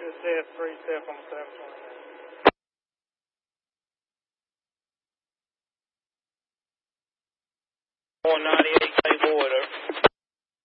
It says 3 step on 729. 198 Cape Order.